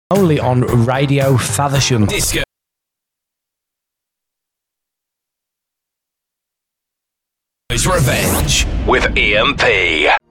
only on Radio Faversham. Disco Revenge with EMP.